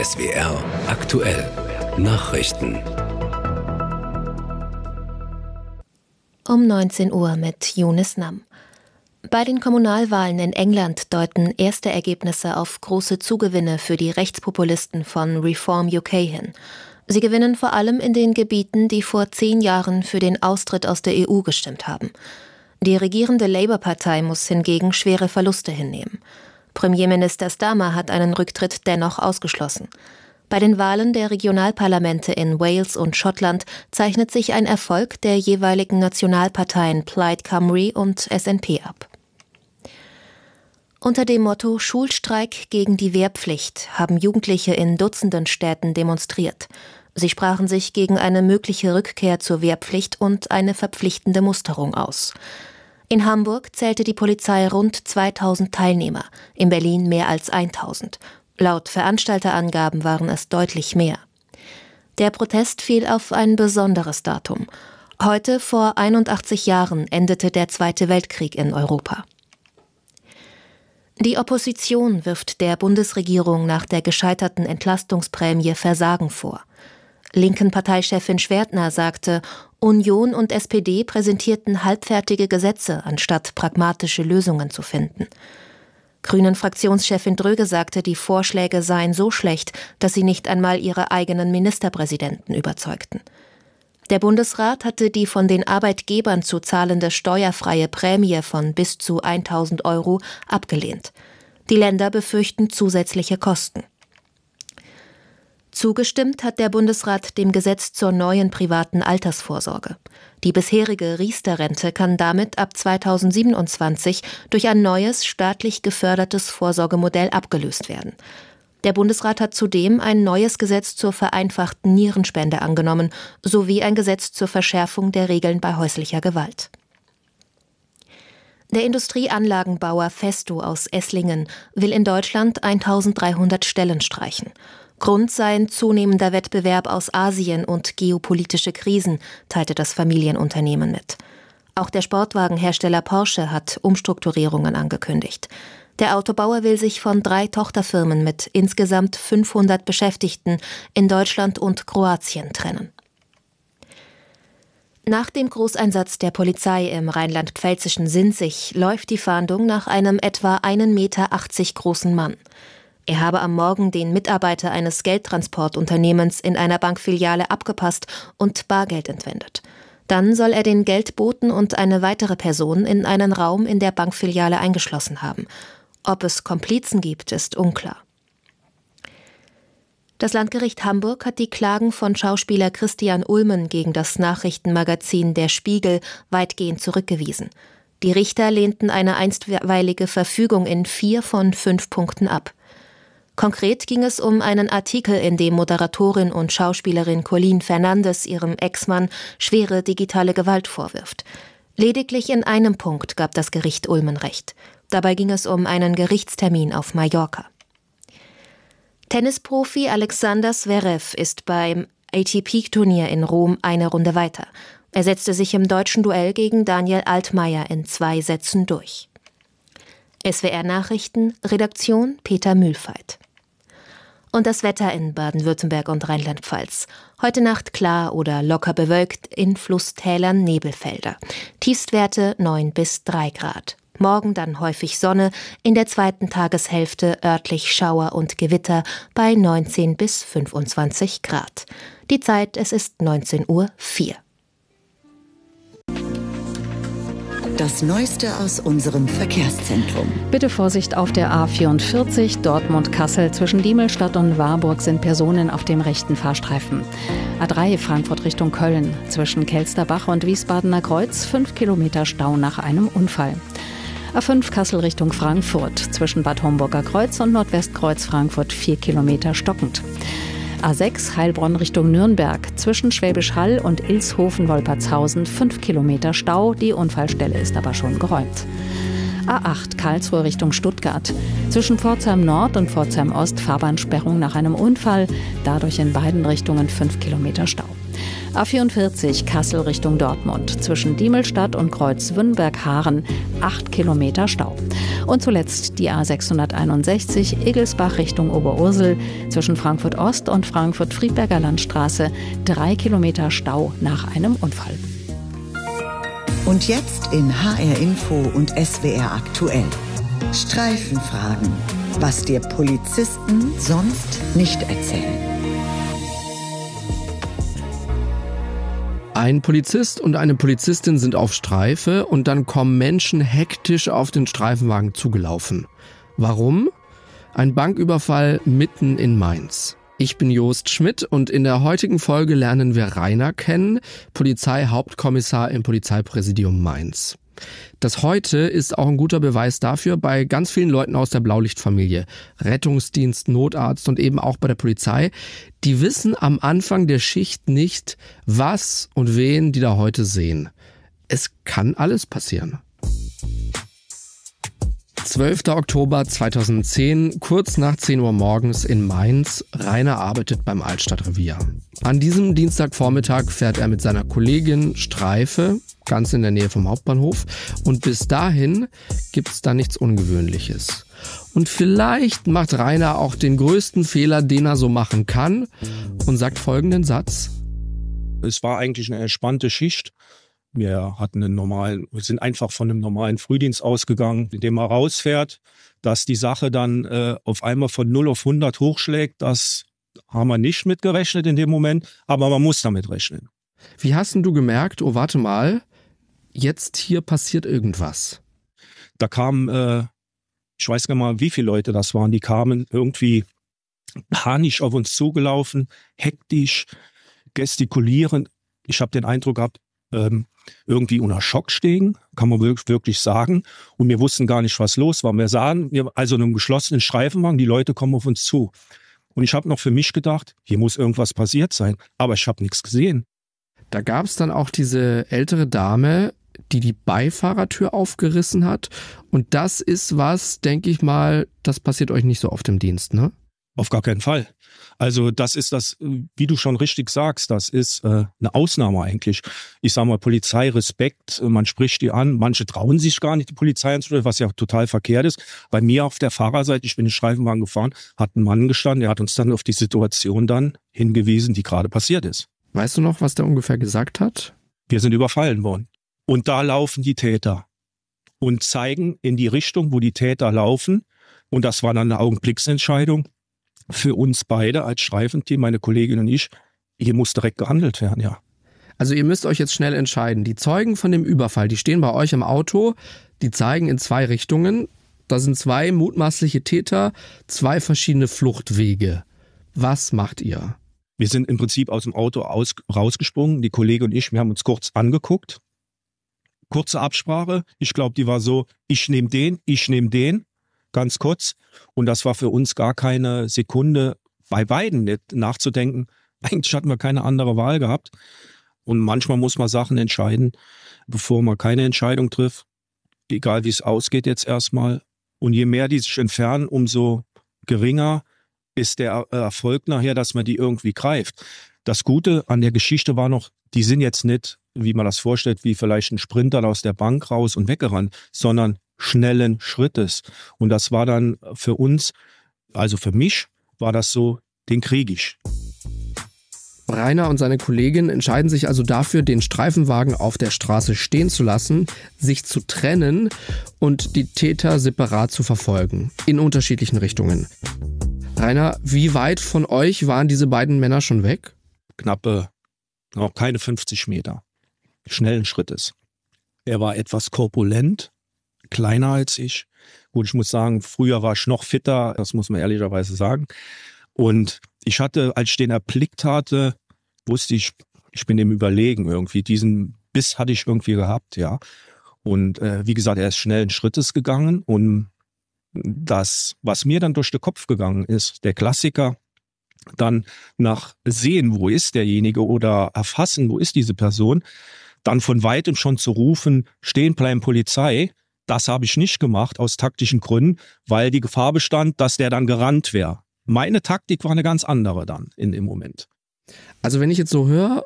SWR aktuell Nachrichten. Um 19 Uhr mit Younes Nam. Bei den Kommunalwahlen in England deuten erste Ergebnisse auf große Zugewinne für die Rechtspopulisten von Reform UK hin. Sie gewinnen vor allem in den Gebieten, die vor 10 Jahren für den Austritt aus der EU gestimmt haben. Die regierende Labour-Partei muss hingegen schwere Verluste hinnehmen. Premierminister Starmer hat einen Rücktritt dennoch ausgeschlossen. Bei den Wahlen der Regionalparlamente in Wales und Schottland zeichnet sich ein Erfolg der jeweiligen Nationalparteien Plaid Cymru und SNP ab. Unter dem Motto Schulstreik gegen die Wehrpflicht haben Jugendliche in Dutzenden Städten demonstriert. Sie sprachen sich gegen eine mögliche Rückkehr zur Wehrpflicht und eine verpflichtende Musterung aus. In Hamburg zählte die Polizei rund 2000 Teilnehmer, in Berlin mehr als 1000. Laut Veranstalterangaben waren es deutlich mehr. Der Protest fiel auf ein besonderes Datum. Heute vor 81 Jahren endete der Zweite Weltkrieg in Europa. Die Opposition wirft der Bundesregierung nach der gescheiterten Entlastungsprämie Versagen vor. Linken Parteichefin Schwertner sagte, Union und SPD präsentierten halbfertige Gesetze, anstatt pragmatische Lösungen zu finden. Grünen-Fraktionschefin Dröge sagte, die Vorschläge seien so schlecht, dass sie nicht einmal ihre eigenen Ministerpräsidenten überzeugten. Der Bundesrat hatte die von den Arbeitgebern zu zahlende steuerfreie Prämie von bis zu 1.000 € abgelehnt. Die Länder befürchten zusätzliche Kosten. Zugestimmt hat der Bundesrat dem Gesetz zur neuen privaten Altersvorsorge. Die bisherige Riester-Rente kann damit ab 2027 durch ein neues, staatlich gefördertes Vorsorgemodell abgelöst werden. Der Bundesrat hat zudem ein neues Gesetz zur vereinfachten Nierenspende angenommen, sowie ein Gesetz zur Verschärfung der Regeln bei häuslicher Gewalt. Der Industrieanlagenbauer Festo aus Esslingen will in Deutschland 1.300 Stellen streichen. Grund sei ein zunehmender Wettbewerb aus Asien und geopolitische Krisen, teilte das Familienunternehmen mit. Auch der Sportwagenhersteller Porsche hat Umstrukturierungen angekündigt. Der Autobauer will sich von 3 Tochterfirmen mit insgesamt 500 Beschäftigten in Deutschland und Kroatien trennen. Nach dem Großeinsatz der Polizei im rheinland-pfälzischen Sinzig läuft die Fahndung nach einem etwa 1,80 Meter großen Mann. Er habe am Morgen den Mitarbeiter eines Geldtransportunternehmens in einer Bankfiliale abgepasst und Bargeld entwendet. Dann soll er den Geldboten und eine weitere Person in einen Raum in der Bankfiliale eingeschlossen haben. Ob es Komplizen gibt, ist unklar. Das Landgericht Hamburg hat die Klagen von Schauspieler Christian Ulmen gegen das Nachrichtenmagazin Der Spiegel weitgehend zurückgewiesen. Die Richter lehnten eine einstweilige Verfügung in 4 von 5 Punkten ab. Konkret ging es um einen Artikel, in dem Moderatorin und Schauspielerin Colleen Fernandes ihrem Ex-Mann schwere digitale Gewalt vorwirft. Lediglich in einem Punkt gab das Gericht Ulmen recht. Dabei ging es um einen Gerichtstermin auf Mallorca. Tennisprofi Alexander Zverev ist beim ATP-Turnier in Rom eine Runde weiter. Er setzte sich im deutschen Duell gegen Daniel Altmaier in 2 Sätzen durch. SWR Nachrichten, Redaktion Peter Mühlfeit. Und das Wetter in Baden-Württemberg und Rheinland-Pfalz. Heute Nacht klar oder locker bewölkt, in Flusstälern Nebelfelder. Tiefstwerte 9 bis 3 Grad. Morgen dann häufig Sonne, in der zweiten Tageshälfte örtlich Schauer und Gewitter bei 19 bis 25 Grad. Die Zeit, es ist 19:04 Uhr. Das Neueste aus unserem Verkehrszentrum. Bitte Vorsicht auf der A44 Dortmund-Kassel. Zwischen Diemelstadt und Warburg sind Personen auf dem rechten Fahrstreifen. A3 Frankfurt Richtung Köln. Zwischen Kelsterbach und Wiesbadener Kreuz 5 Kilometer Stau nach einem Unfall. A5 Kassel Richtung Frankfurt. Zwischen Bad Homburger Kreuz und Nordwestkreuz Frankfurt 4 Kilometer stockend. A6 Heilbronn Richtung Nürnberg. Zwischen Schwäbisch Hall und Ilshofen-Wolpertshausen 5 Kilometer Stau. Die Unfallstelle ist aber schon geräumt. A8 Karlsruhe Richtung Stuttgart. Zwischen Pforzheim Nord und Pforzheim Ost Fahrbahnsperrung nach einem Unfall. Dadurch in beiden Richtungen 5 Kilometer Stau. A44 Kassel Richtung Dortmund. Zwischen Diemelstadt und Kreuz-Wünnberg-Haaren 8 Kilometer Stau. Und zuletzt die A661 Egelsbach Richtung Oberursel. Zwischen Frankfurt Ost und Frankfurt-Friedberger Landstraße 3 Kilometer Stau nach einem Unfall. Und jetzt in HR Info und SWR aktuell. Streifenfragen, was dir Polizisten sonst nicht erzählen. Ein Polizist und eine Polizistin sind auf Streife und dann kommen Menschen hektisch auf den Streifenwagen zugelaufen. Warum? Ein Banküberfall mitten in Mainz. Ich bin Jost Schmidt und in der heutigen Folge lernen wir Rainer kennen, Polizeihauptkommissar im Polizeipräsidium Mainz. Das heute ist auch ein guter Beweis dafür bei ganz vielen Leuten aus der Blaulichtfamilie, Rettungsdienst, Notarzt und eben auch bei der Polizei. Die wissen am Anfang der Schicht nicht, was und wen die da heute sehen. Es kann alles passieren. 12. Oktober 2010, kurz nach 10 Uhr morgens in Mainz. Rainer arbeitet beim Altstadtrevier. An diesem Dienstagvormittag fährt er mit seiner Kollegin Streife, ganz in der Nähe vom Hauptbahnhof. Und bis dahin gibt's da nichts Ungewöhnliches. Und vielleicht macht Rainer auch den größten Fehler, den er so machen kann und sagt folgenden Satz. Es war eigentlich eine entspannte Schicht. Wir sind einfach von einem normalen Frühdienst ausgegangen, in dem man rausfährt, dass die Sache dann auf einmal von 0 auf 100 hochschlägt. Das haben wir nicht mitgerechnet in dem Moment, aber man muss damit rechnen. Wie hast denn du gemerkt, oh warte mal, jetzt hier passiert irgendwas? Da kamen, ich weiß gar nicht mal, wie viele Leute das waren, die kamen irgendwie panisch auf uns zugelaufen, hektisch, gestikulierend. Ich habe den Eindruck gehabt, irgendwie unter Schock stehen, kann man wirklich sagen. Und wir wussten gar nicht, was los war. Wir sahen, also in einem geschlossenen Streifenwagen, die Leute kommen auf uns zu. Und ich habe noch für mich gedacht, hier muss irgendwas passiert sein. Aber ich habe nichts gesehen. Da gab es dann auch diese ältere Dame, die Beifahrertür aufgerissen hat. Und das ist was, denke ich mal, das passiert euch nicht so oft im Dienst, ne? Auf gar keinen Fall. Also das ist das, wie du schon richtig sagst, das ist eine Ausnahme eigentlich. Ich sage mal, Polizei, Respekt, man spricht die an. Manche trauen sich gar nicht, die Polizei anzusprechen, was ja total verkehrt ist. Bei mir auf der Fahrerseite, ich bin den Streifenwagen gefahren, hat ein Mann gestanden, der hat uns dann auf die Situation dann hingewiesen, die gerade passiert ist. Weißt du noch, was der ungefähr gesagt hat? Wir sind überfallen worden. Und da laufen die Täter und zeigen in die Richtung, wo die Täter laufen. Und das war dann eine Augenblicksentscheidung. Für uns beide als Streifenteam, meine Kollegin und ich, hier muss direkt gehandelt werden, ja. Also ihr müsst euch jetzt schnell entscheiden. Die Zeugen von dem Überfall, die stehen bei euch im Auto, die zeigen in 2 Richtungen. Da sind 2 mutmaßliche Täter, 2 verschiedene Fluchtwege. Was macht ihr? Wir sind im Prinzip aus dem Auto rausgesprungen, die Kollegin und ich, wir haben uns kurz angeguckt. Kurze Absprache, ich glaube, die war so, ich nehme den. Ganz kurz. Und das war für uns gar keine Sekunde, bei beiden nicht nachzudenken. Eigentlich hatten wir keine andere Wahl gehabt. Und manchmal muss man Sachen entscheiden, bevor man keine Entscheidung trifft. Egal wie es ausgeht jetzt erstmal. Und je mehr die sich entfernen, umso geringer ist der Erfolg nachher, dass man die irgendwie greift. Das Gute an der Geschichte war noch, die sind jetzt nicht, wie man das vorstellt, wie vielleicht ein Sprinter aus der Bank raus und weggerannt, sondern schnellen Schrittes. Und das war dann für uns, also für mich, war das so, den kriege ich. Rainer und seine Kollegin entscheiden sich also dafür, den Streifenwagen auf der Straße stehen zu lassen, sich zu trennen und die Täter separat zu verfolgen, in unterschiedlichen Richtungen. Rainer, wie weit von euch waren diese beiden Männer schon weg? Knappe, noch keine 50 Meter. Schnellen Schrittes. Er war etwas korpulent, kleiner als ich. Gut, ich muss sagen, früher war ich noch fitter, das muss man ehrlicherweise sagen. Und ich hatte, als ich den erblickt hatte, wusste ich, ich bin dem überlegen irgendwie. Diesen Biss hatte ich irgendwie gehabt, ja. Und wie gesagt, er ist schnellen Schrittes gegangen. Und das, was mir dann durch den Kopf gegangen ist, der Klassiker, dann nach sehen, wo ist derjenige oder erfassen, wo ist diese Person, dann von weitem schon zu rufen, stehen bleiben Polizei, das habe ich nicht gemacht aus taktischen Gründen, weil die Gefahr bestand, dass der dann gerannt wäre. Meine Taktik war eine ganz andere dann in dem Moment. Also wenn ich jetzt so höre,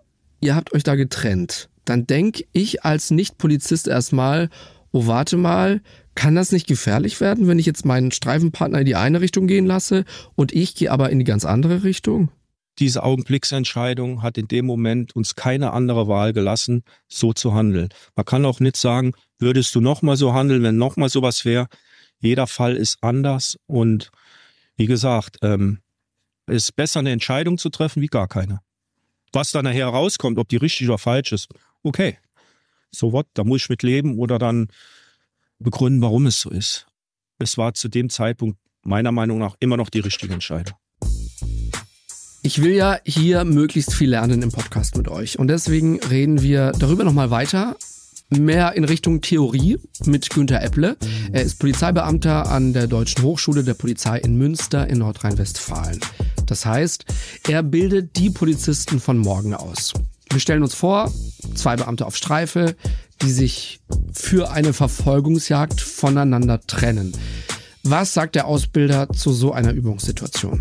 ihr habt euch da getrennt, dann denke ich als Nicht-Polizist erstmal, oh warte mal, kann das nicht gefährlich werden, wenn ich jetzt meinen Streifenpartner in die eine Richtung gehen lasse und ich gehe aber in die ganz andere Richtung? Diese Augenblicksentscheidung hat in dem Moment uns keine andere Wahl gelassen, so zu handeln. Man kann auch nicht sagen, würdest du nochmal so handeln, wenn nochmal sowas wäre. Jeder Fall ist anders und wie gesagt, ist besser eine Entscheidung zu treffen wie gar keine. Was dann nachher rauskommt, ob die richtig oder falsch ist, okay. So what, da muss ich mit leben oder dann begründen, warum es so ist. Es war zu dem Zeitpunkt meiner Meinung nach immer noch die richtige Entscheidung. Ich will ja hier möglichst viel lernen im Podcast mit euch und deswegen reden wir darüber nochmal weiter, mehr in Richtung Theorie mit Günther Epple. Er ist Polizeibeamter an der Deutschen Hochschule der Polizei in Münster in Nordrhein-Westfalen. Das heißt, er bildet die Polizisten von morgen aus. Wir stellen uns vor, 2 Beamte auf Streife, die sich für eine Verfolgungsjagd voneinander trennen. Was sagt der Ausbilder zu so einer Übungssituation?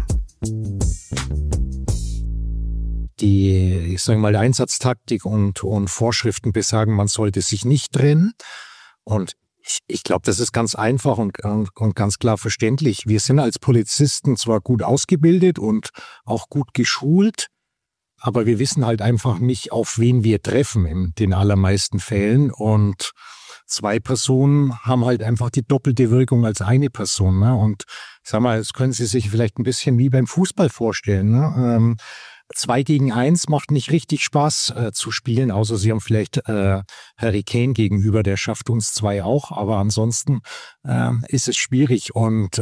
Die Einsatztaktik und Vorschriften besagen, man sollte sich nicht trennen. Und ich glaube, das ist ganz einfach und ganz klar verständlich. Wir sind als Polizisten zwar gut ausgebildet und auch gut geschult, aber wir wissen halt einfach nicht, auf wen wir treffen in den allermeisten Fällen. Und 2 Personen haben halt einfach die doppelte Wirkung als eine Person. Ne? Und ich sag mal, das können Sie sich vielleicht ein bisschen wie beim Fußball vorstellen. Ne? 2 gegen 1 macht nicht richtig Spaß zu spielen, außer Sie haben vielleicht Harry Kane gegenüber, der schafft uns 2 auch, aber ansonsten ist es schwierig. Und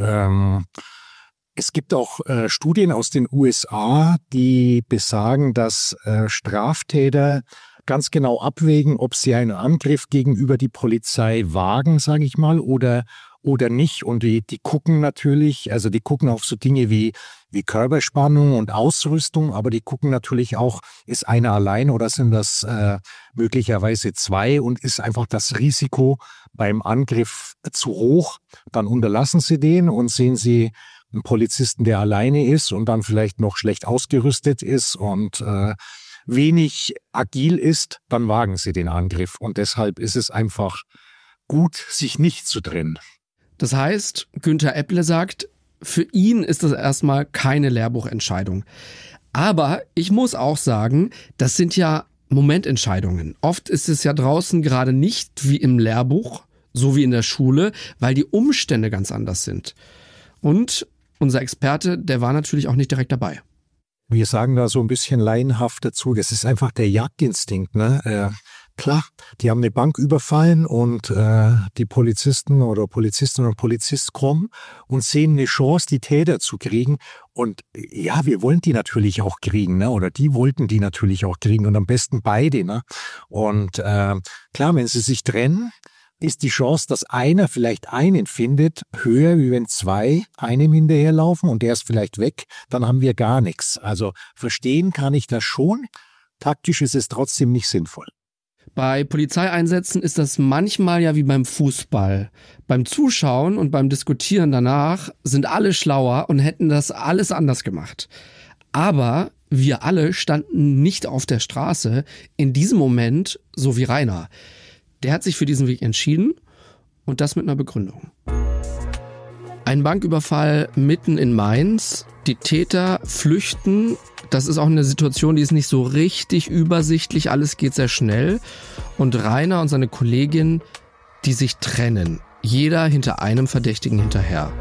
es gibt auch Studien aus den USA, die besagen, dass Straftäter ganz genau abwägen, ob sie einen Angriff gegenüber die Polizei wagen, sage ich mal, oder nicht. Und die gucken natürlich, also die gucken auf so Dinge wie Körperspannung und Ausrüstung, aber die gucken natürlich auch, ist einer allein oder sind das möglicherweise 2 und ist einfach das Risiko beim Angriff zu hoch, dann unterlassen sie den und sehen sie einen Polizisten, der alleine ist und dann vielleicht noch schlecht ausgerüstet ist und wenig agil ist, dann wagen sie den Angriff. Und deshalb ist es einfach gut, sich nicht zu trennen. Das heißt, Günther Epple sagt, für ihn ist das erstmal keine Lehrbuchentscheidung. Aber ich muss auch sagen, das sind ja Momententscheidungen. Oft ist es ja draußen gerade nicht wie im Lehrbuch, so wie in der Schule, weil die Umstände ganz anders sind. Und unser Experte, der war natürlich auch nicht direkt dabei. Wir sagen da so ein bisschen laienhaft dazu, das ist einfach der Jagdinstinkt, ne? Klar, die haben eine Bank überfallen und die Polizisten oder Polizistinnen und Polizist kommen und sehen eine Chance, die Täter zu kriegen. Und ja, wir wollen die natürlich auch kriegen, ne? Oder die wollten die natürlich auch kriegen und am besten beide. Ne? Und klar, wenn sie sich trennen, ist die Chance, dass einer vielleicht einen findet, höher, wie wenn 2 einem hinterherlaufen und der ist vielleicht weg, dann haben wir gar nichts. Also verstehen kann ich das schon, taktisch ist es trotzdem nicht sinnvoll. Bei Polizeieinsätzen ist das manchmal ja wie beim Fußball. Beim Zuschauen und beim Diskutieren danach sind alle schlauer und hätten das alles anders gemacht. Aber wir alle standen nicht auf der Straße in diesem Moment, so wie Rainer. Der hat sich für diesen Weg entschieden und das mit einer Begründung. Ein Banküberfall mitten in Mainz. Die Täter flüchten. Das ist auch eine Situation, die ist nicht so richtig übersichtlich. Alles geht sehr schnell. Und Rainer und seine Kollegin, die sich trennen. Jeder hinter einem Verdächtigen hinterher.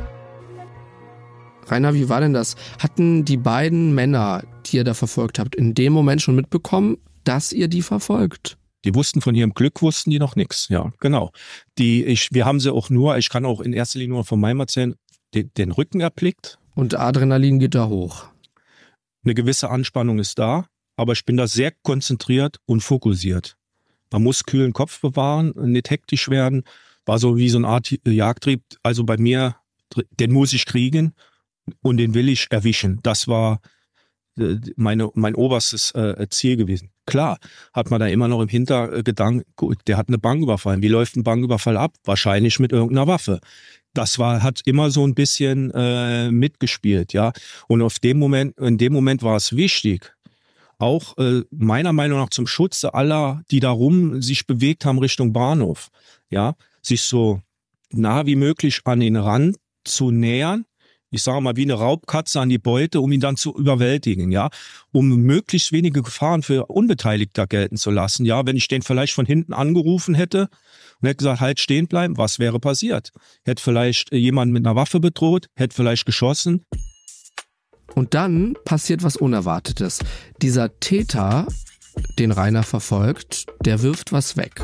Rainer, wie war denn das? Hatten die beiden Männer, die ihr da verfolgt habt, in dem Moment schon mitbekommen, dass ihr die verfolgt? Die wussten von ihrem Glück, wussten die noch nichts. Ja, genau. Wir haben sie auch nur, ich kann auch in erster Linie nur von meinem erzählen, den Rücken erblickt. Und Adrenalin geht da hoch. Eine gewisse Anspannung ist da, aber ich bin da sehr konzentriert und fokussiert. Man muss kühlen Kopf bewahren, nicht hektisch werden. War so wie so eine Art Jagdtrieb. Also bei mir, den muss ich kriegen und den will ich erwischen. Das war mein oberstes Ziel gewesen. Klar, hat man da immer noch im Hintergedanken, gut, der hat eine Bank überfallen. Wie läuft ein Banküberfall ab? Wahrscheinlich mit irgendeiner Waffe. Das hat immer so ein bisschen mitgespielt, ja. Und in dem Moment war es wichtig, auch meiner Meinung nach zum Schutze aller, die darum sich bewegt haben Richtung Bahnhof, ja, sich so nah wie möglich an den Rand zu nähern. Ich sage mal, wie eine Raubkatze an die Beute, um ihn dann zu überwältigen, ja, um möglichst wenige Gefahren für Unbeteiligter gelten zu lassen, ja. Wenn ich den vielleicht von hinten angerufen hätte und hätte gesagt, halt stehen bleiben, was wäre passiert? Hätte vielleicht jemand mit einer Waffe bedroht, hätte vielleicht geschossen. Und dann passiert was Unerwartetes. Dieser Täter, den Rainer verfolgt, der wirft was weg.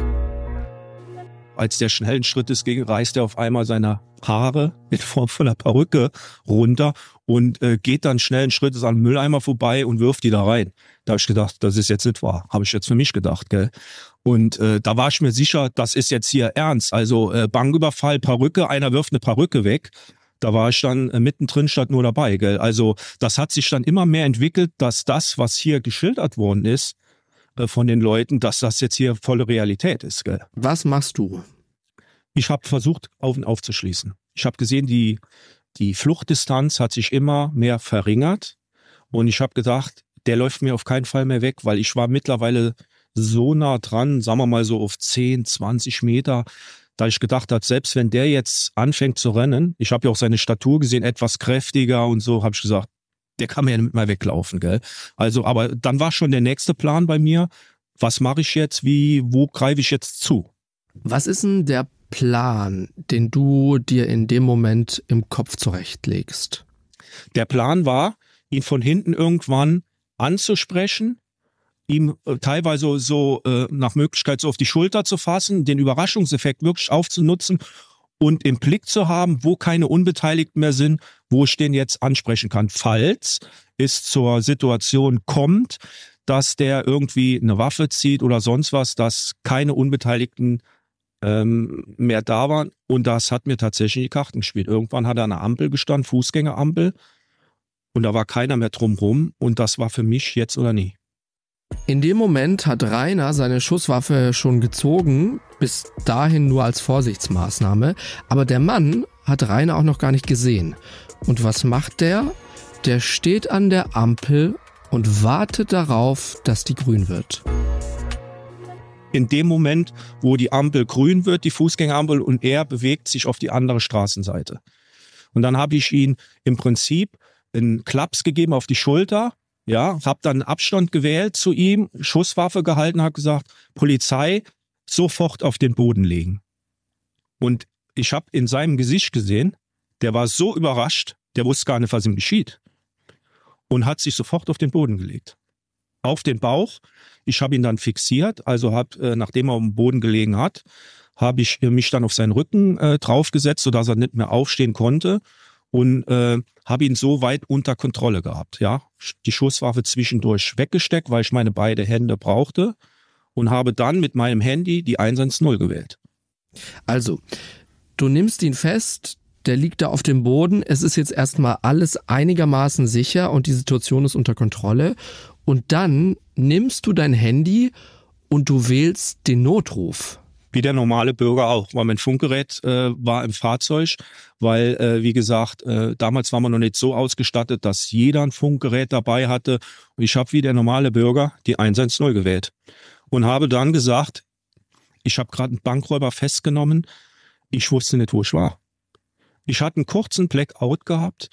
Als der schnellen Schrittes ging, reißt er auf einmal seine Haare in Form von einer Perücke runter und geht dann schnellen Schrittes an den Mülleimer vorbei und wirft die da rein. Da habe ich gedacht, das ist jetzt nicht wahr. Habe ich jetzt für mich gedacht, gell? Und da war ich mir sicher, das ist jetzt hier ernst. Also Banküberfall, Perücke, einer wirft eine Perücke weg. Da war ich dann mittendrin statt nur dabei, gell? Also das hat sich dann immer mehr entwickelt, dass das, was hier geschildert worden ist, von den Leuten, dass das jetzt hier volle Realität ist. Gell? Was machst du? Ich habe versucht, auf und aufzuschließen. Ich habe gesehen, die Fluchtdistanz hat sich immer mehr verringert und ich habe gedacht, der läuft mir auf keinen Fall mehr weg, weil ich war mittlerweile so nah dran, sagen wir mal so auf 10, 20 Meter, da ich gedacht habe, selbst wenn der jetzt anfängt zu rennen, ich habe ja auch seine Statur gesehen, etwas kräftiger und so, habe ich gesagt, der kann mir ja nicht mal weglaufen, gell? Also, aber dann war schon der nächste Plan bei mir. Was mache ich jetzt? Wo greife ich jetzt zu? Was ist denn der Plan, den du dir in dem Moment im Kopf zurechtlegst? Der Plan war, ihn von hinten irgendwann anzusprechen, ihm teilweise so nach Möglichkeit so auf die Schulter zu fassen, den Überraschungseffekt wirklich aufzunutzen und im Blick zu haben, wo keine Unbeteiligten mehr sind, wo ich den jetzt ansprechen kann. Falls es zur Situation kommt, dass der irgendwie eine Waffe zieht oder sonst was, dass keine Unbeteiligten mehr da waren. Und das hat mir tatsächlich die Karten gespielt. Irgendwann hat er an einer Ampel gestanden, Fußgängerampel, und da war keiner mehr drumrum. Und das war für mich jetzt oder nie. In dem Moment hat Rainer seine Schusswaffe schon gezogen, bis dahin nur als Vorsichtsmaßnahme. Aber der Mann hat Rainer auch noch gar nicht gesehen. Und was macht der? Der steht an der Ampel und wartet darauf, dass die grün wird. In dem Moment, wo die Ampel grün wird, die Fußgängerampel, und er bewegt sich auf die andere Straßenseite. Und dann habe ich ihn im Prinzip einen Klaps gegeben auf die Schulter. Ja, habe dann Abstand gewählt zu ihm, Schusswaffe gehalten, habe gesagt, Polizei, sofort auf den Boden legen. Und ich habe in seinem Gesicht gesehen, der war so überrascht, der wusste gar nicht, was ihm geschieht. Und hat sich sofort auf den Boden gelegt. Auf den Bauch. Ich habe ihn dann fixiert, also nachdem er auf dem Boden gelegen hat, habe ich mich dann auf seinen Rücken draufgesetzt, sodass er nicht mehr aufstehen konnte. Und habe ihn so weit unter Kontrolle gehabt, ja. Die Schusswaffe zwischendurch weggesteckt, weil ich meine beiden Hände brauchte, und habe dann mit meinem Handy die 110 gewählt. Also, du nimmst ihn fest, der liegt da auf dem Boden, es ist jetzt erstmal alles einigermaßen sicher und die Situation ist unter Kontrolle. Und dann nimmst du dein Handy und du wählst den Notruf. Wie der normale Bürger auch, weil mein Funkgerät war im Fahrzeug, weil, wie gesagt, damals war man noch nicht so ausgestattet, dass jeder ein Funkgerät dabei hatte. Und ich habe wie der normale Bürger die 110 gewählt und habe dann gesagt, ich habe gerade einen Bankräuber festgenommen, ich wusste nicht, wo ich war. Ich hatte einen kurzen Blackout gehabt.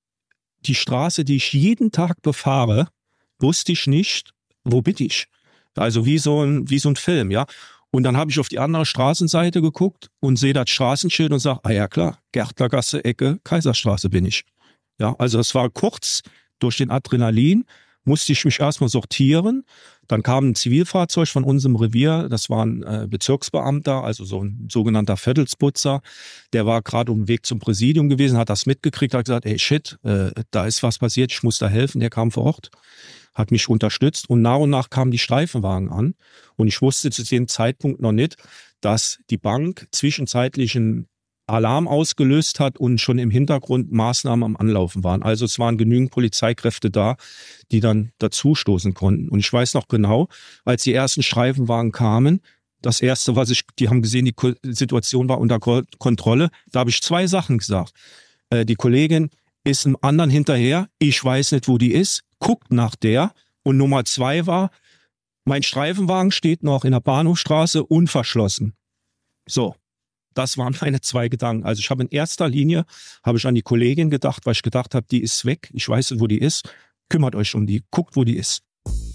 Die Straße, die ich jeden Tag befahre, wusste ich nicht, wo bin ich. Also wie so ein Film, ja. Und dann habe ich auf die andere Straßenseite geguckt und sehe das Straßenschild und sage, ah ja klar, Gärtlergasse, Ecke, Kaiserstraße bin ich. Ja, also es war kurz, durch den Adrenalin musste ich mich erstmal sortieren. Dann kam ein Zivilfahrzeug von unserem Revier, das war ein Bezirksbeamter, also so ein sogenannter Viertelsputzer. Der war gerade auf dem Weg zum Präsidium gewesen, hat das mitgekriegt, hat gesagt, ey shit, da ist was passiert, ich muss da helfen. Der kam vor Ort, hat mich unterstützt, und nach kamen die Streifenwagen an. Und ich wusste zu dem Zeitpunkt noch nicht, dass die Bank zwischenzeitlich einen Alarm ausgelöst hat und schon im Hintergrund Maßnahmen am Anlaufen waren. Also es waren genügend Polizeikräfte da, die dann dazustoßen konnten. Und ich weiß noch genau, als die ersten Streifenwagen kamen, das erste, die haben gesehen, die Situation war unter Kontrolle. Da habe ich 2 Sachen gesagt. Die Kollegin ist einem anderen hinterher, ich weiß nicht, wo die ist, guckt nach der Und Nummer 2 war, mein Streifenwagen steht noch in der Bahnhofstraße unverschlossen. So, das waren meine 2 Gedanken. Also ich habe in erster Linie an die Kollegin gedacht, weil ich gedacht habe, die ist weg. Ich weiß, wo die ist. Kümmert euch um die. Guckt, wo die ist.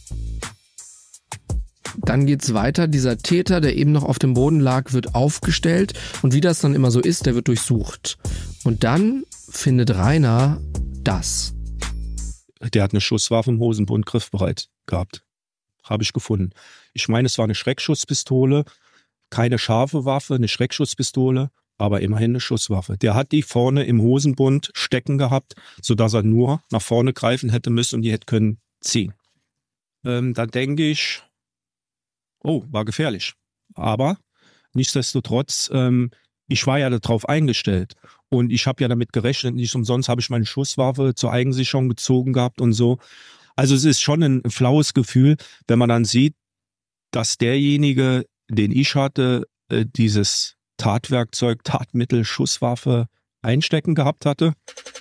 Dann geht's weiter. Dieser Täter, der eben noch auf dem Boden lag, wird aufgestellt. Und wie das dann immer so ist, der wird durchsucht. Und dann findet Rainer das. Der hat eine Schusswaffe im Hosenbund griffbereit gehabt. Habe ich gefunden. Ich meine, es war eine Schreckschusspistole. Keine scharfe Waffe, eine Schreckschusspistole, aber immerhin eine Schusswaffe. Der hat die vorne im Hosenbund stecken gehabt, sodass er nur nach vorne greifen hätte müssen und die hätte können ziehen. Dann denke ich, oh, war gefährlich. Aber nichtsdestotrotz, ich war ja darauf eingestellt und ich habe ja damit gerechnet, nicht umsonst habe ich meine Schusswaffe zur Eigensicherung gezogen gehabt und so. Also es ist schon ein flaues Gefühl, wenn man dann sieht, dass derjenige, den ich hatte, dieses Tatwerkzeug, Tatmittel, Schusswaffe einstecken gehabt hatte.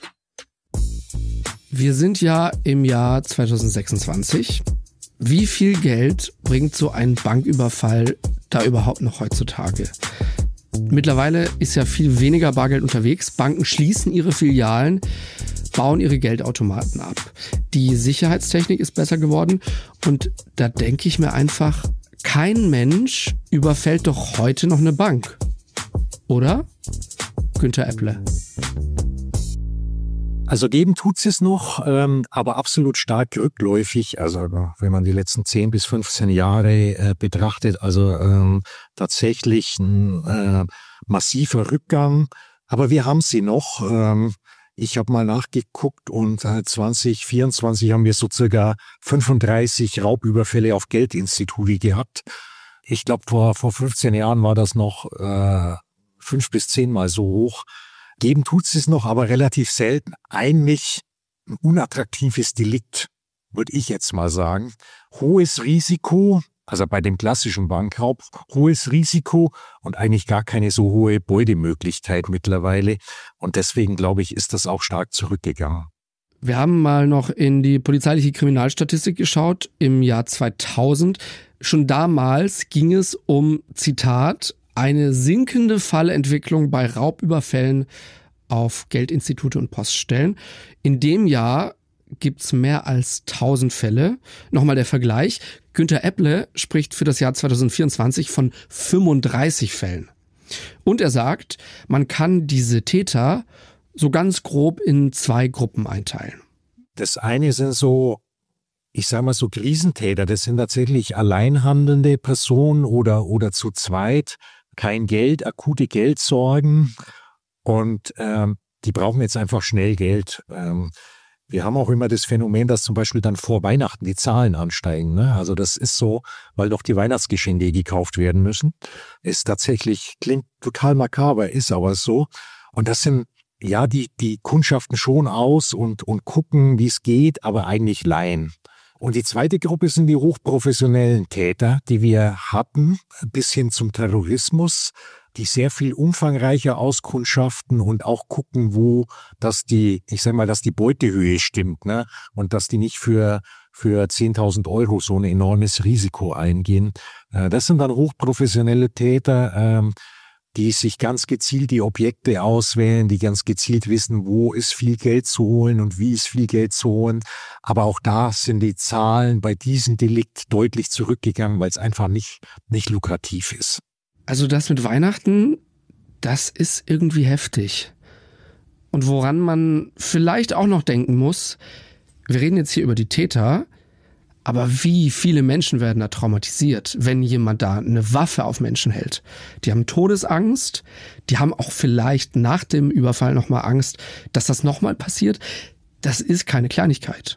Wir sind ja im Jahr 2026. Wie viel Geld bringt so ein Banküberfall da überhaupt noch heutzutage? Mittlerweile ist ja viel weniger Bargeld unterwegs. Banken schließen ihre Filialen, bauen ihre Geldautomaten ab. Die Sicherheitstechnik ist besser geworden und da denke ich mir einfach, kein Mensch überfällt doch heute noch eine Bank. Oder? Günter Epple. Also geben tut's es noch, aber absolut stark rückläufig. Also wenn man die letzten 10 bis 15 Jahre betrachtet, also tatsächlich ein massiver Rückgang. Aber wir haben sie noch. Ich habe mal nachgeguckt und 2024 haben wir so circa 35 Raubüberfälle auf Geldinstitute gehabt. Ich glaube, vor 15 Jahren war das noch 5 bis 10 Mal so hoch. Geben tut's es noch, aber relativ selten. Eigentlich ein unattraktives Delikt, würde ich jetzt mal sagen. Hohes Risiko, also bei dem klassischen Bankraub, hohes Risiko und eigentlich gar keine so hohe Beutemöglichkeit mittlerweile. Und deswegen, glaube ich, ist das auch stark zurückgegangen. Wir haben mal noch in die polizeiliche Kriminalstatistik geschaut im Jahr 2000. Schon damals ging es um, Zitat, eine sinkende Fallentwicklung bei Raubüberfällen auf Geldinstitute und Poststellen. In dem Jahr gibt's mehr als 1000 Fälle. Nochmal der Vergleich. Günter Epple spricht für das Jahr 2024 von 35 Fällen. Und er sagt, man kann diese Täter so ganz grob in 2 Gruppen einteilen. Das eine sind so, ich sage mal so Krisentäter. Das sind tatsächlich alleinhandelnde Personen oder zu zweit. Kein Geld, akute Geldsorgen und die brauchen jetzt einfach schnell Geld. Wir haben auch immer das Phänomen, dass zum Beispiel dann vor Weihnachten die Zahlen ansteigen. Ne? Also das ist so, weil doch die Weihnachtsgeschenke gekauft werden müssen. Ist tatsächlich, klingt total makaber, ist aber so. Und das sind, ja, die kundschaften schon aus und gucken, wie es geht, aber eigentlich Laien. Und die zweite Gruppe sind die hochprofessionellen Täter, die wir hatten, bis hin zum Terrorismus, die sehr viel umfangreicher auskundschaften und auch gucken, wo dass die Beutehöhe stimmt, ne? Und dass die nicht für 10.000 € so ein enormes Risiko eingehen. Das sind dann hochprofessionelle Täter, die sich ganz gezielt die Objekte auswählen, die ganz gezielt wissen, wo ist viel Geld zu holen und wie ist viel Geld zu holen. Aber auch da sind die Zahlen bei diesem Delikt deutlich zurückgegangen, weil es einfach nicht lukrativ ist. Also das mit Weihnachten, das ist irgendwie heftig. Und woran man vielleicht auch noch denken muss, wir reden jetzt hier über die Täter, aber wie viele Menschen werden da traumatisiert, wenn jemand da eine Waffe auf Menschen hält? Die haben Todesangst, die haben auch vielleicht nach dem Überfall nochmal Angst, dass das nochmal passiert. Das ist keine Kleinigkeit.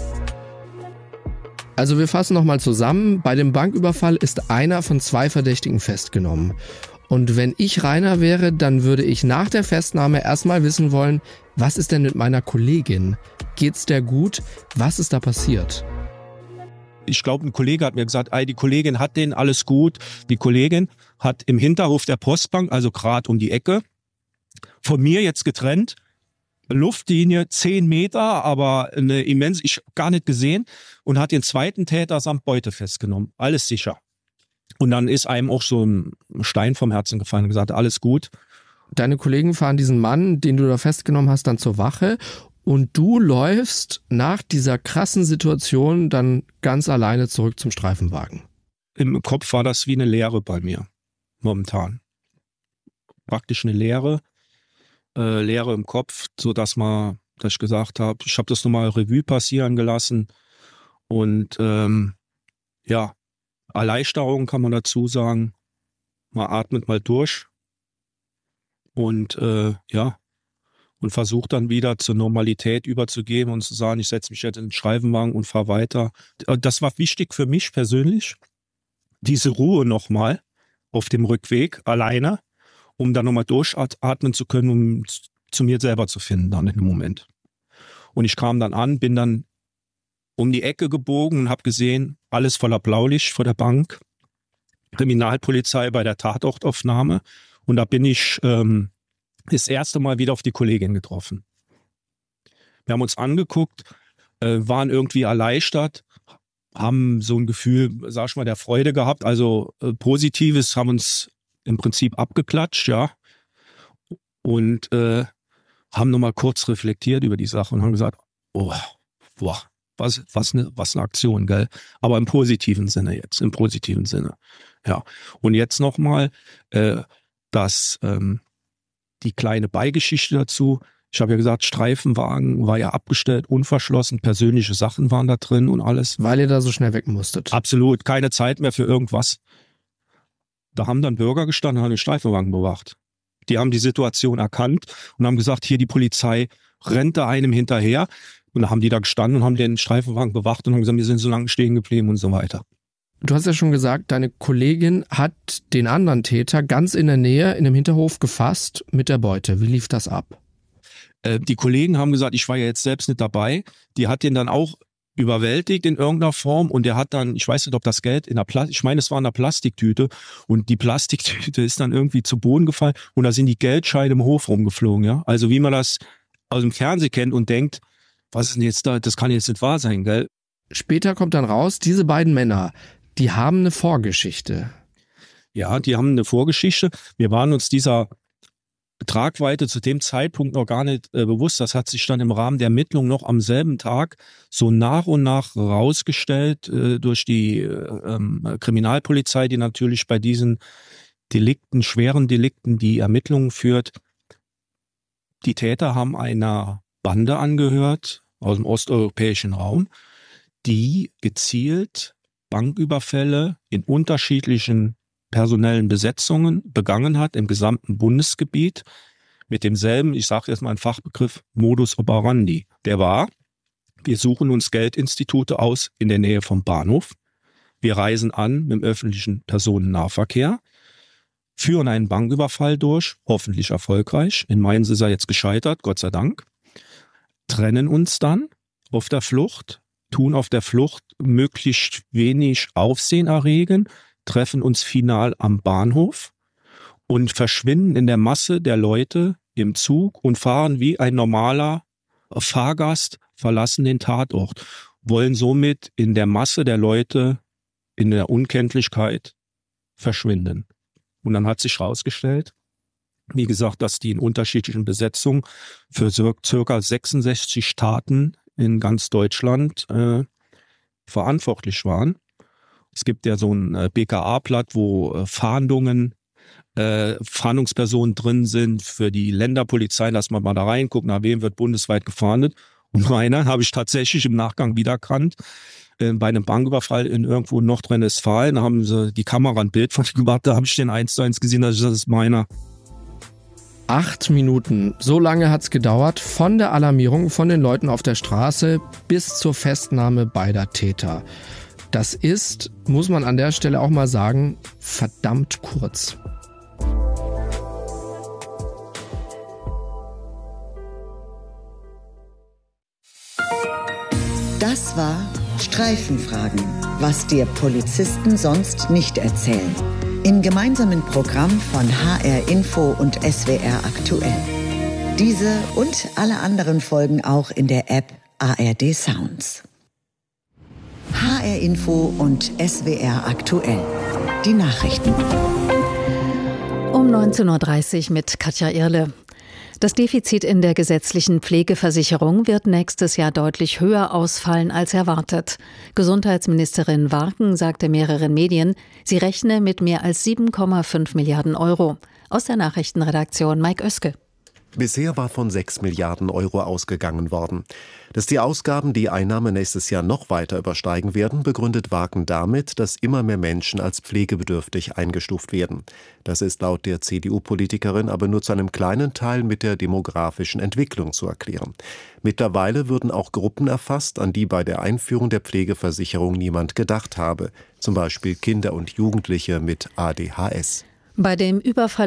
Also wir fassen nochmal zusammen. Bei dem Banküberfall ist einer von 2 Verdächtigen festgenommen. Und wenn ich Rainer wäre, dann würde ich nach der Festnahme erstmal wissen wollen, was ist denn mit meiner Kollegin? Geht's der gut? Was ist da passiert? Ich glaube, ein Kollege hat mir gesagt, die Kollegin hat den, alles gut. Die Kollegin hat im Hinterhof der Postbank, also gerade um die Ecke, von mir jetzt getrennt, Luftlinie 10 Meter, aber eine immense, ich gar nicht gesehen, und hat den zweiten Täter samt Beute festgenommen. Alles sicher. Und dann ist einem auch so ein Stein vom Herzen gefallen und gesagt, alles gut. Deine Kollegen fahren diesen Mann, den du da festgenommen hast, dann zur Wache und du läufst nach dieser krassen Situation dann ganz alleine zurück zum Streifenwagen. Im Kopf war das wie eine Leere bei mir, momentan. Praktisch eine Leere im Kopf, dass ich gesagt habe, ich habe das nochmal Revue passieren gelassen und Erleichterung kann man dazu sagen. Man atmet mal durch und und versucht dann wieder zur Normalität überzugehen und zu sagen, ich setze mich jetzt in den Streifenwagen und fahre weiter. Das war wichtig für mich persönlich, diese Ruhe nochmal auf dem Rückweg alleine, um dann nochmal durchatmen zu können, um zu mir selber zu finden dann in dem Moment. Und ich kam dann an, bin dann um die Ecke gebogen und habe gesehen, alles voller Blaulicht vor der Bank, Kriminalpolizei bei der Tatortaufnahme, und da bin ich das erste Mal wieder auf die Kollegin getroffen. Wir haben uns angeguckt, waren irgendwie erleichtert, haben so ein Gefühl, sag ich mal, der Freude gehabt, also Positives, haben uns im Prinzip abgeklatscht, ja, und haben nochmal kurz reflektiert über die Sache und haben gesagt, oh, boah, was eine Aktion, gell? Aber im positiven Sinne jetzt, im positiven Sinne, ja. Und jetzt nochmal, die kleine Beigeschichte dazu. Ich habe ja gesagt, Streifenwagen war ja abgestellt, unverschlossen, persönliche Sachen waren da drin und alles. Weil ihr da so schnell weg musstet. Absolut, keine Zeit mehr für irgendwas. Da haben dann Bürger gestanden und haben den Streifenwagen bewacht. Die haben die Situation erkannt und haben gesagt, hier die Polizei rennt da einem hinterher. Und da haben die da gestanden und haben den Streifenwagen bewacht und haben gesagt, wir sind so lange stehen geblieben und so weiter. Du hast ja schon gesagt, deine Kollegin hat den anderen Täter ganz in der Nähe in einem Hinterhof gefasst mit der Beute. Wie lief das ab? Die Kollegen haben gesagt, ich war ja jetzt selbst nicht dabei. Die hat den dann auch überwältigt in irgendeiner Form und der hat dann, ich weiß nicht, ob das Geld ich meine, es war in einer Plastiktüte und die Plastiktüte ist dann irgendwie zu Boden gefallen und da sind die Geldscheine im Hof rumgeflogen, ja. Also wie man das aus dem Fernsehen kennt und denkt, was ist denn jetzt da, das kann jetzt nicht wahr sein, gell? Später kommt dann raus, diese beiden Männer, die haben eine Vorgeschichte. Ja, die haben eine Vorgeschichte. Wir waren uns dieser Tragweite zu dem Zeitpunkt noch gar nicht bewusst. Das hat sich dann im Rahmen der Ermittlung noch am selben Tag so nach und nach rausgestellt durch die Kriminalpolizei, die natürlich bei diesen Delikten, schweren Delikten, die Ermittlungen führt. Die Täter haben einer Bande angehört aus dem osteuropäischen Raum, die gezielt Banküberfälle in unterschiedlichen personellen Besetzungen begangen hat im gesamten Bundesgebiet mit demselben, ich sage jetzt mal einen Fachbegriff, Modus operandi. Der war, wir suchen uns Geldinstitute aus in der Nähe vom Bahnhof, wir reisen an mit dem öffentlichen Personennahverkehr, führen einen Banküberfall durch, hoffentlich erfolgreich, in Mainz ist er jetzt gescheitert, Gott sei Dank, trennen uns dann auf der Flucht, tun auf der Flucht möglichst wenig Aufsehen erregen, treffen uns final am Bahnhof und verschwinden in der Masse der Leute im Zug und fahren wie ein normaler Fahrgast, verlassen den Tatort, wollen somit in der Masse der Leute in der Unkenntlichkeit verschwinden. Und dann hat sich herausgestellt, wie gesagt, dass die in unterschiedlichen Besetzungen für circa 66 Staaten in ganz Deutschland verantwortlich waren. Es gibt ja so ein BKA-Blatt, wo Fahndungspersonen drin sind für die Länderpolizei, dass man mal da reinguckt, nach wem wird bundesweit gefahndet. Und meiner habe ich tatsächlich im Nachgang wiedererkannt. Bei einem Banküberfall in irgendwo in Nordrhein-Westfalen haben sie die Kamera ein Bild von gemacht, da habe ich den 1:1 gesehen, das ist meiner. 8 Minuten. So lange hat's gedauert von der Alarmierung von den Leuten auf der Straße bis zur Festnahme beider Täter. Das ist, muss man an der Stelle auch mal sagen, verdammt kurz. Das war Streifenfragen, was dir Polizisten sonst nicht erzählen. Im gemeinsamen Programm von HR Info und SWR aktuell. Diese und alle anderen Folgen auch in der App ARD Sounds. HR Info und SWR aktuell. Die Nachrichten. Um 19.30 Uhr mit Katja Irle. Das Defizit in der gesetzlichen Pflegeversicherung wird nächstes Jahr deutlich höher ausfallen als erwartet. Gesundheitsministerin Warken sagte mehreren Medien, sie rechne mit mehr als 7,5 Milliarden Euro. Aus der Nachrichtenredaktion Mike Oeske. Bisher war von 6 Milliarden Euro ausgegangen worden. Dass die Ausgaben die Einnahmen nächstes Jahr noch weiter übersteigen werden, begründet Warken damit, dass immer mehr Menschen als pflegebedürftig eingestuft werden. Das ist laut der CDU-Politikerin aber nur zu einem kleinen Teil mit der demografischen Entwicklung zu erklären. Mittlerweile würden auch Gruppen erfasst, an die bei der Einführung der Pflegeversicherung niemand gedacht habe. Zum Beispiel Kinder und Jugendliche mit ADHS. Bei dem Überfall